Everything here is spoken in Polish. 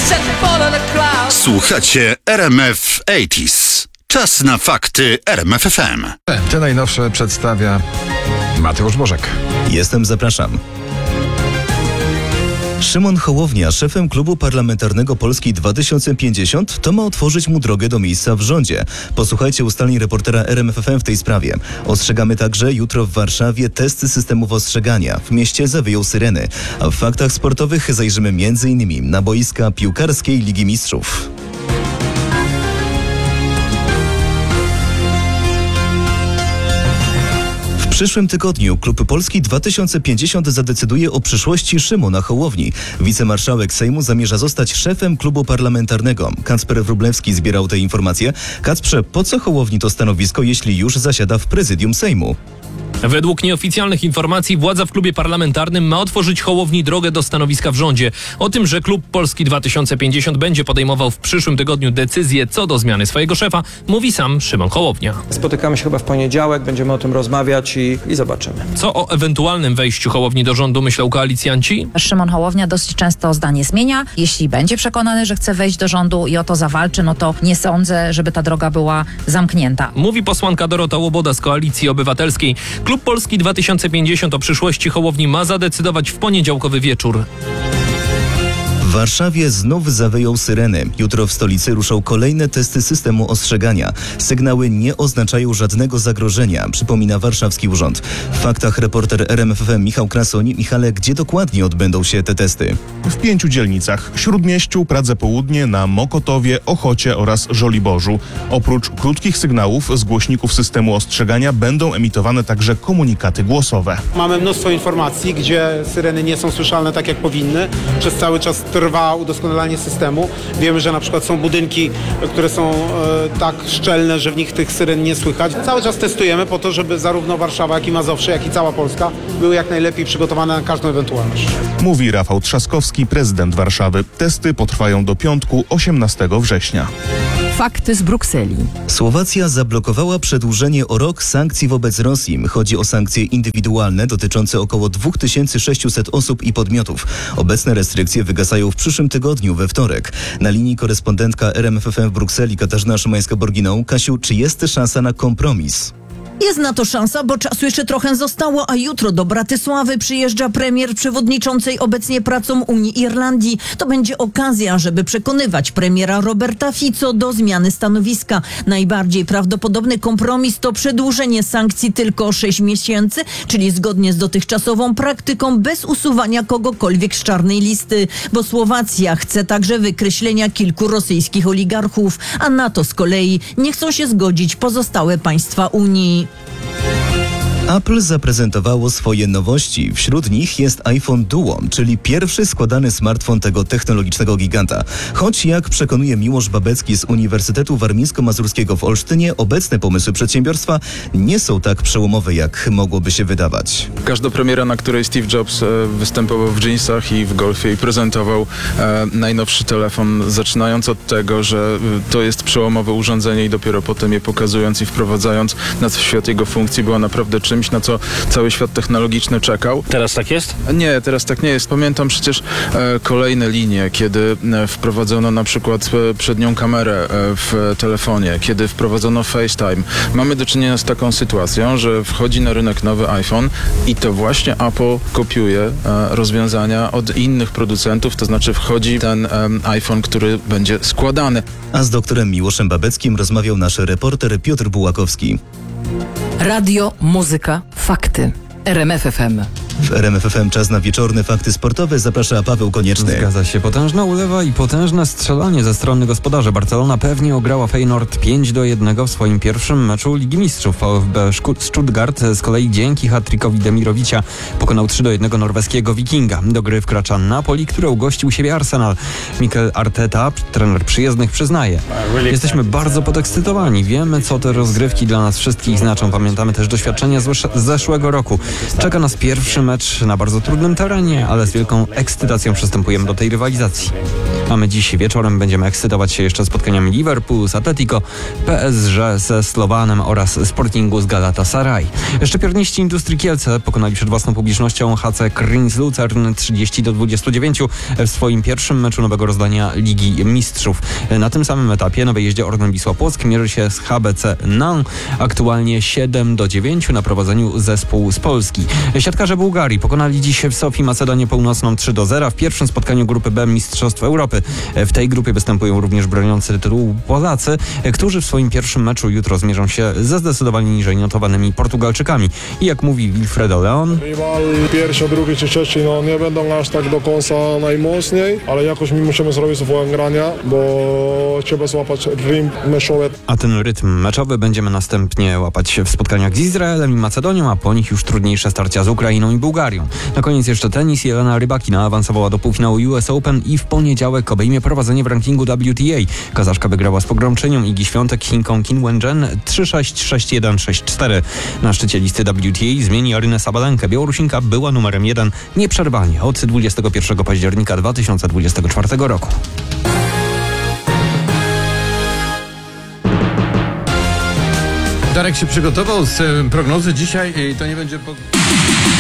Słuchacie RMF 80s. Czas na fakty RMF FM. Te najnowsze przedstawia Mateusz Bożek. Zapraszam. Szymon Hołownia, szefem Klubu Parlamentarnego Polski 2050, to ma otworzyć mu drogę do miejsca w rządzie. Posłuchajcie ustaleń reportera RMFFM w tej sprawie. Ostrzegamy także jutro w Warszawie testy systemów ostrzegania. W mieście zawyją syreny. A w faktach sportowych zajrzymy m.in. na boiska piłkarskiej Ligi Mistrzów. W przyszłym tygodniu Klub Polski 2050 zadecyduje o przyszłości Szymona Hołowni. Wicemarszałek Sejmu zamierza zostać szefem klubu parlamentarnego. Kacper Wróblewski zbierał te informacje. Kacprze, po co Hołowni to stanowisko, jeśli już zasiada w prezydium Sejmu? Według nieoficjalnych informacji władza w klubie parlamentarnym ma otworzyć Hołowni drogę do stanowiska w rządzie. O tym, że Klub Polski 2050 będzie podejmował w przyszłym tygodniu decyzję co do zmiany swojego szefa, mówi sam Szymon Hołownia. Spotykamy się chyba w poniedziałek, będziemy o tym rozmawiać i zobaczymy. Co o ewentualnym wejściu Hołowni do rządu myślą koalicjanci? Szymon Hołownia dosyć często zdanie zmienia. Jeśli będzie przekonany, że chce wejść do rządu i o to zawalczy, no to nie sądzę, żeby ta droga była zamknięta. Mówi posłanka Dorota Łoboda z Koalicji Obywatelskiej. Klub Polski 2050 o przyszłości Hołowni ma zadecydować w poniedziałkowy wieczór. W Warszawie znów zawyją syreny. Jutro w stolicy ruszą kolejne testy systemu ostrzegania. Sygnały nie oznaczają żadnego zagrożenia, przypomina warszawski urząd. W faktach reporter RMFFM Michał Krasoń. Michale, gdzie dokładnie odbędą się te testy? W 5 dzielnicach: Śródmieściu, Pradze Południe, na Mokotowie, Ochocie oraz Żoliborzu. Oprócz krótkich sygnałów z głośników systemu ostrzegania będą emitowane także komunikaty głosowe. Mamy mnóstwo informacji, gdzie syreny nie są słyszalne tak jak powinny. Przez cały czas trwa udoskonalanie systemu. Wiemy, że na przykład są budynki, które są tak szczelne, że w nich tych syren nie słychać. Cały czas testujemy po to, żeby zarówno Warszawa, jak i Mazowsze, jak i cała Polska były jak najlepiej przygotowane na każdą ewentualność. Mówi Rafał Trzaskowski, prezydent Warszawy. Testy potrwają do piątku, 18 września. Fakty z Brukseli. Słowacja zablokowała przedłużenie o rok sankcji wobec Rosji. Chodzi o sankcje indywidualne dotyczące około 2600 osób i podmiotów. Obecne restrykcje wygasają w przyszłym tygodniu, we wtorek. Na linii korespondentka RMFFM w Brukseli Katarzyna Szymańska-Borginą. Kasiu, czy jest szansa na kompromis? Jest na to szansa, bo czasu jeszcze trochę zostało, a jutro do Bratysławy przyjeżdża premier przewodniczącej obecnie pracą Unii Irlandii. To będzie okazja, żeby przekonywać premiera Roberta Fico do zmiany stanowiska. Najbardziej prawdopodobny kompromis to przedłużenie sankcji tylko o 6 miesięcy, czyli zgodnie z dotychczasową praktyką bez usuwania kogokolwiek z czarnej listy, bo Słowacja chce także wykreślenia kilku rosyjskich oligarchów, a na to z kolei nie chcą się zgodzić pozostałe państwa Unii. Apple zaprezentowało swoje nowości. Wśród nich jest iPhone Duo, czyli pierwszy składany smartfon tego technologicznego giganta. Choć, jak przekonuje Miłosz Babecki z Uniwersytetu Warmińsko-Mazurskiego w Olsztynie, obecne pomysły przedsiębiorstwa nie są tak przełomowe, jak mogłoby się wydawać. Każda premiera, na której Steve Jobs występował w dżinsach i w golfie i prezentował najnowszy telefon, zaczynając od tego, że to jest przełomowe urządzenie i dopiero potem je pokazując i wprowadzając na świat jego funkcji, było naprawdę czymś, na co cały świat technologiczny czekał. Teraz tak jest? Nie, teraz tak nie jest. Pamiętam przecież kolejne linie, kiedy wprowadzono na przykład przednią kamerę w telefonie, kiedy wprowadzono FaceTime. Mamy do czynienia z taką sytuacją, że wchodzi na rynek nowy iPhone i to właśnie Apple kopiuje rozwiązania od innych producentów, to znaczy wchodzi ten iPhone, który będzie składany. A z doktorem Miłoszem Babeckim rozmawiał nasz reporter Piotr Bułakowski. Radio, muzyka, fakty. RMF FM. W RMF FM czas na wieczorne fakty sportowe. Zaprasza Paweł Konieczny. Zgadza się. Potężna ulewa i potężne strzelanie ze strony gospodarzy. Barcelona pewnie ograła Feyenoord 5-1 w swoim pierwszym meczu Ligi Mistrzów. VfB Stuttgart z kolei dzięki hat-trickowi Demirovicia pokonał 3-1 norweskiego Wikinga. Do gry wkracza Napoli, który ugościł siebie Arsenal. Mikel Arteta, trener przyjezdnych, przyznaje: jesteśmy bardzo podekscytowani. Wiemy, co te rozgrywki dla nas wszystkich znaczą. Pamiętamy też doświadczenia z zeszłego roku. Czeka nas pierwszy mecz na bardzo trudnym terenie, ale z wielką ekscytacją przystępujemy do tej rywalizacji. A my dziś wieczorem będziemy ekscytować się jeszcze spotkaniami Liverpool z Atletico, PSG ze Slowanem oraz Sportingu z Galatasaray. Szczypiorniści Industrii Kielce pokonali przed własną publicznością HC Kryniec Lucern 30-29 w swoim pierwszym meczu nowego rozdania Ligi Mistrzów. Na tym samym etapie na wyjeździe Orlen Wisła Płock mierzy się z HBC Nantes, aktualnie 7-9 na prowadzeniu zespół z Polski. Siatkarze Bułgarii pokonali dziś w Sofii Macedonię Północną 3-0 w pierwszym spotkaniu grupy B Mistrzostw Europy. W tej grupie występują również broniący tytułu Polacy, którzy w swoim pierwszym meczu jutro zmierzą się ze zdecydowanie niżej notowanymi Portugalczykami. I jak mówi Wilfredo Leon, rywal pierwszy, drugi czy trzeci nie będą aż tak do końca najmocniej, ale jakoś my musimy zrobić swoje grania, bo trzeba złapać rytm meczowy. A ten rytm meczowy będziemy następnie łapać w spotkaniach z Izraelem i Macedonią, a po nich już trudniejsze starcia z Ukrainą i Bułgarią. Na koniec jeszcze tenis. Jelena Rybakina awansowała do półfinału US Open i w poniedziałek obejmie prowadzenie w rankingu WTA. Kazaszka wygrała z pogromczynią Igi Świątek Chinką Qin Wenchen 3-6, 6-1, 6-4. Na szczycie listy WTA zmieni Arynę Sabalenkę. Białorusinka była numerem 1 nieprzerwanie od 21 października 2024 roku. Darek się przygotował z prognozy dzisiaj, to nie będzie...